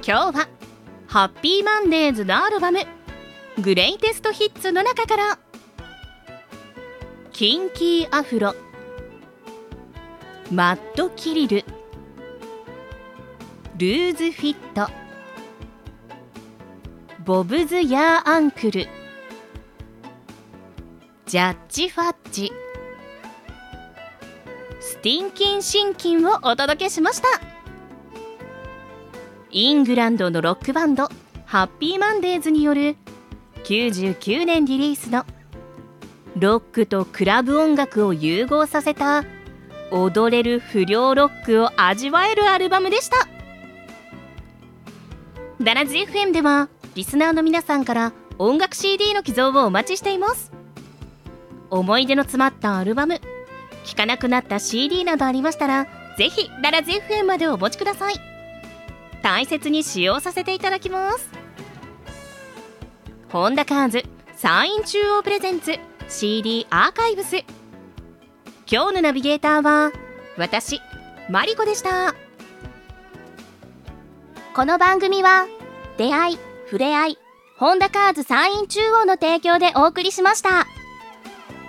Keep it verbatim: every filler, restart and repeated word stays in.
今日はハッピーマンデーズのアルバムグレイテストヒッツの中からキンキーアフロ、マッドキリル、ルーズフィット、ボブズヤーアンクル、ジャッジファッジ、スティンキンシンキンをお届けしました。イングランドのロックバンドハッピーマンデーズによるきゅうじゅうきゅうねんリリースのロックとクラブ音楽を融合させた踊れる不良ロックを味わえるアルバムでした。ダラズ エフエム ではリスナーの皆さんから音楽 シーディー の寄贈をお待ちしています。思い出の詰まったアルバム、聴かなくなった シーディー などありましたら、ぜひダラズ エフエム までお持ちください。大切に使用させていただきます。本田カーズ山陰中央プレゼンツ シーディー アーカイブス。今日のナビゲーターは私マリコでした。 この番組は出会い、触れ合い、本田カーズ山陰中央の提供でお送りしました。